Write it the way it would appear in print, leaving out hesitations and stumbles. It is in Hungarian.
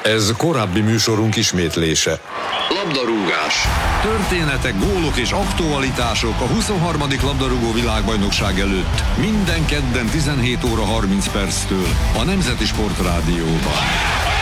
Ez korábbi műsorunk ismétlése. Labdarúgás. Történetek, gólok és aktualitások a 23. labdarúgó világbajnokság előtt. Minden kedden 17 óra 30 perctől a Nemzeti Sport Rádióban.